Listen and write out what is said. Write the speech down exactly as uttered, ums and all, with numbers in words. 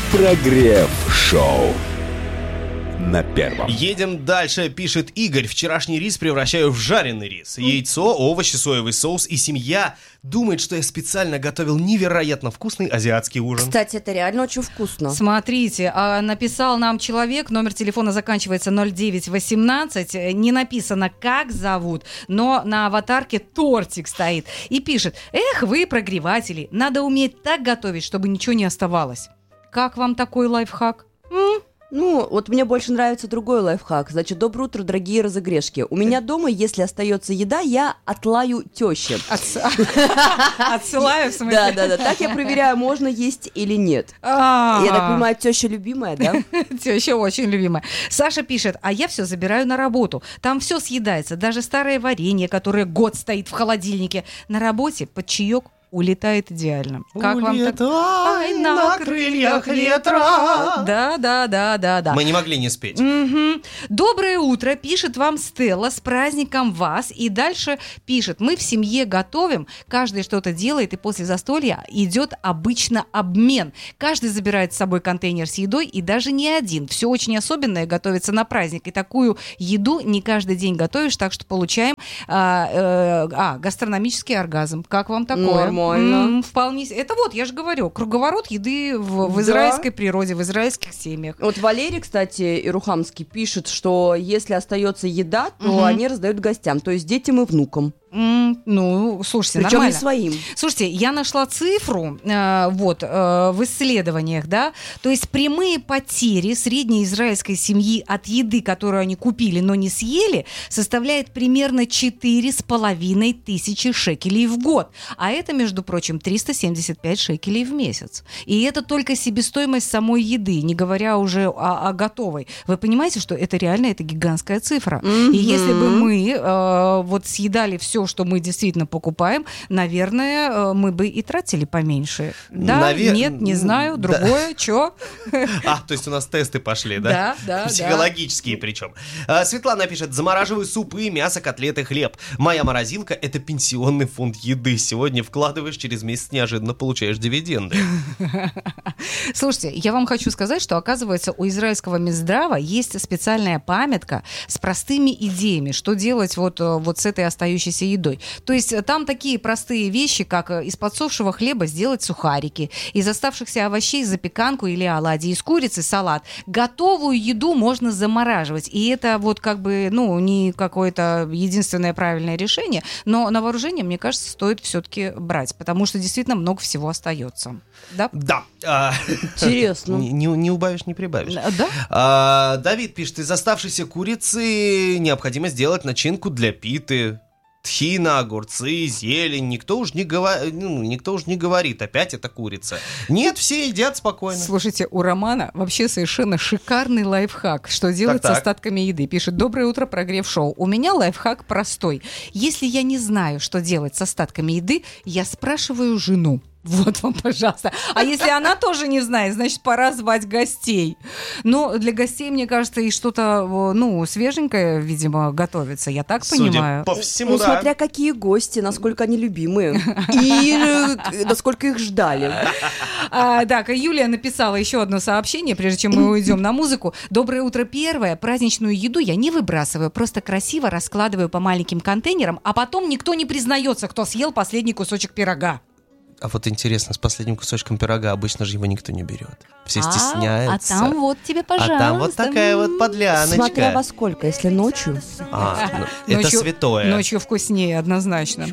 Прогрев-шоу на первом. Едем дальше, пишет Игорь. Вчерашний рис превращаю в жареный рис. Яйцо, овощи, соевый соус и семья думает, что я специально готовил невероятно вкусный азиатский ужин. Кстати, это реально очень вкусно. Смотрите, а, написал нам человек, номер телефона заканчивается ноль девять восемнадцать, не написано, как зовут, но на аватарке тортик стоит. И пишет: эх, вы прогреватели, надо уметь так готовить, чтобы ничего не оставалось. Как вам такой лайфхак? М? Ну, вот мне больше нравится другой лайфхак. Значит, доброе утро, дорогие разогрешки. У меня дома, если остается еда, я отлаю тёще. Отсылаю, в смысле? Да, да, да. Так я проверяю, можно есть или нет. Я так понимаю, теща любимая, да? Теща очень любимая. Саша пишет: а я все забираю на работу. Там все съедается, даже старое варенье, которое год стоит в холодильнике. На работе под чаек улетает идеально. Как вам так? Ай, на крыльях ветра. Да, да, да, да, да. Мы не могли не спеть. Угу. Доброе утро, пишет вам Стелла, с праздником вас. И дальше пишет: мы в семье готовим, каждый что-то делает, и после застолья идет обычно обмен. Каждый забирает с собой контейнер с едой, и даже не один. Все очень особенное готовится на праздник. И такую еду не каждый день готовишь, так что получаем а, э, а, гастрономический оргазм. Как вам такое? Нормально. М, вполне. Это вот, я же говорю, круговорот еды в, в Да. израильской природе, в израильских семьях. Вот Валерий, кстати, Ирухамский пишет, что если остается еда, то Мгм. они раздают гостям, то есть детям и внукам. М, ну, слушайте, Причем не нормально. своим. Слушайте, я нашла цифру э, вот, э, в исследованиях, да, то есть прямые потери средней израильской семьи от еды, которую они купили, но не съели, составляет примерно четыре с половиной тысячи шекелей в год. А это, между прочим, триста семьдесят пять шекелей в месяц. И это только себестоимость самой еды, не говоря уже о, о готовой. Вы понимаете, что это реально это гигантская цифра. Мгм. И если бы мы э, вот съедали все, что мы действительно покупаем, наверное, э, мы бы и тратили поменьше. Да, Навер- нет, не знаю, Да. другое, чё? А, то есть у нас тесты пошли, да? Да, да, да. Психологические причем. А, Светлана пишет: замораживаю супы, мясо, котлеты, хлеб. Моя морозилка — это пенсионный фонд еды. Сегодня вкладываешь, через месяц неожиданно получаешь дивиденды. Слушайте, я вам хочу сказать, что, оказывается, у израильского Минздрава есть специальная памятка с простыми идеями, что делать вот, э, вот с этой остающейся едой. То есть э, там такие простые вещи, как э, из подсохшего хлеба сделать сухарики, из оставшихся овощей запеканку или оладьи, из курицы салат. Готовую еду можно замораживать. И это вот как бы, ну, не какое-то единственное правильное решение, но на вооружение, мне кажется, стоит все-таки брать, потому что действительно много всего остается. Да? Да. А, Интересно. Не, не- не убавишь, не прибавишь. Да? А, Давид пишет: из оставшейся курицы необходимо сделать начинку для питы. Тхина, огурцы, зелень. Никто уж не, говор... ну, никто уж не говорит, опять это курица. Нет, все едят спокойно. Слушайте, у Романа вообще совершенно шикарный лайфхак, что делать Так-так. с остатками еды. Пишет: доброе утро, прогрев шоу. У меня лайфхак простой. Если я не знаю, что делать с остатками еды, я спрашиваю жену. Вот вам, пожалуйста. А если она тоже не знает, значит, пора звать гостей. Но для гостей, мне кажется, и что-то, ну, свеженькое, видимо, готовится. Я так Судя понимаю. по всему, Ну, да. смотря какие гости, насколько они любимые. И э, насколько их ждали. А, так, Юлия написала еще одно сообщение, прежде чем мы уйдем на музыку. Доброе утро, первое. Праздничную еду я не выбрасываю, просто красиво раскладываю по маленьким контейнерам, а потом никто не признается, кто съел последний кусочек пирога. А вот интересно, с последним кусочком пирога обычно же его никто не берет. Все А, стесняются. А там вот тебе, пожалуйста. А там вот такая вот подляночка. Смотря во сколько, если ночью. А, ну, это Ночью- святое. Ночью вкуснее, однозначно.